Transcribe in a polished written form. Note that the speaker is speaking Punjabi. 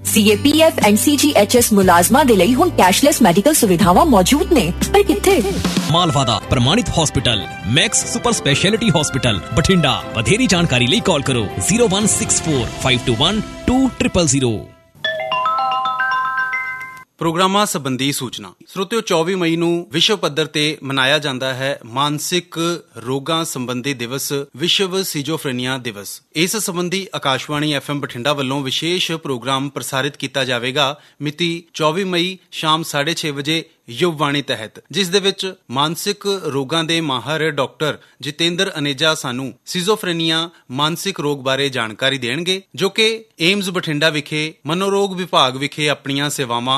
CAPF and CGHS ਮੁਲਾਜ਼ਮਾਂ ਦੇ ਲਈ ਹੁਣ ਕੈਸ਼ਲੈਸ ਮੈਡੀਕਲ ਸੁਵਿਧਾਵਾਂ ਮੌਜੂਦ ਨੇ, ਪਰ ਕਿੱਥੇ? ਮਾਲਵਾ ਦਾ ਪ੍ਰਮਾਣਿਤ hospital Max super speciality hospital Bathinda. ਵਧੇਰੀ ਜਾਣਕਾਰੀ ਲਈ ਕਾਲ ਕਰੋ 0164521200। ਪ੍ਰੋਗਰਾਮਾਂ ਸੰਬੰਧੀ ਸੂਚਨਾ। ਸਰੋਤਿਓ, 24 ਮਈ ਨੂੰ ਵਿਸ਼ਵ ਪੱਧਰ ਤੇ ਮਨਾਇਆ ਜਾਂਦਾ ਹੈ ਮਾਨਸਿਕ ਰੋਗਾਂ ਸੰਬੰਧੀ ਦਿਵਸ, ਵਿਸ਼ਵ ਸੀਜ਼ੋਫਰੇਨੀਆ ਦਿਵਸ। ਇਸ ਸੰਬੰਧੀ ਆਕਾਸ਼ਵਾਣੀ FM ਬਠਿੰਡਾ ਵੱਲੋਂ ਵਿਸ਼ੇਸ਼ ਪ੍ਰੋਗਰਾਮ ਪ੍ਰਸਾਰਿਤ ਕੀਤਾ ਜਾਵੇਗਾ ਮਿਤੀ 24 ਮਈ ਸ਼ਾਮ 6:30 ਵਜੇ ਯੁਵਵਾਣੀ ਤਹਿਤ, ਜਿਸ ਦੇ ਵਿੱਚ ਮਾਨਸਿਕ ਰੋਗਾਂ ਦੇ ਮਾਹਰ ਡਾਕਟਰ ਜਤਿੰਦਰ ਅਨੇਜਾ ਸਾਨੂੰ ਸੀਜ਼ੋਫਰੇਨੀਆ ਮਾਨਸਿਕ ਰੋਗ ਬਾਰੇ ਜਾਣਕਾਰੀ ਦੇਣਗੇ, ਜੋ ਕਿ ਏਮਜ਼ ਬਠਿੰਡਾ ਵਿਖੇ ਮਨੋਰੋਗ ਵਿਭਾਗ ਵਿਖੇ ਆਪਣੀਆਂ ਸੇਵਾਵਾਂ